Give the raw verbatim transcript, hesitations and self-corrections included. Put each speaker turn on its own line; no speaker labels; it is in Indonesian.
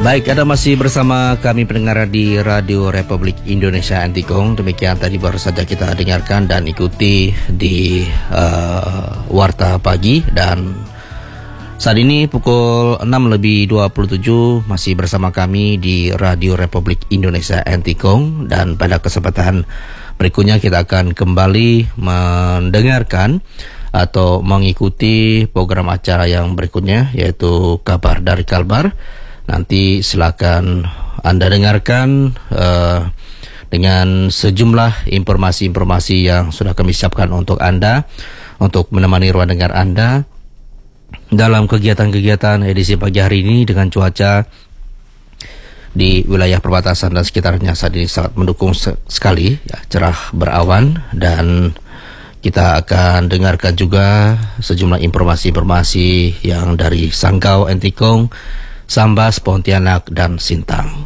Baik, Anda masih bersama kami pendengar di Radio Republik Indonesia Antikong. Demikian tadi baru saja kita dengarkan dan ikuti di uh, Warta Pagi. Dan saat ini pukul enam lebih dua puluh tujuh masih bersama kami di Radio Republik Indonesia Antikong. Dan pada kesempatan berikutnya kita akan kembali mendengarkan atau mengikuti program acara yang berikutnya, yaitu Kabar dari Kalbar. Nanti silakan Anda dengarkan uh, dengan sejumlah informasi-informasi yang sudah kami siapkan untuk Anda, untuk menemani ruang dengar Anda dalam kegiatan-kegiatan edisi pagi hari ini dengan cuaca di wilayah perbatasan dan sekitarnya saat ini sangat mendukung sekali, ya, cerah berawan. Dan kita akan dengarkan juga sejumlah informasi-informasi yang dari Sanggau, Antikong, Sambas, Pontianak, dan Sintang.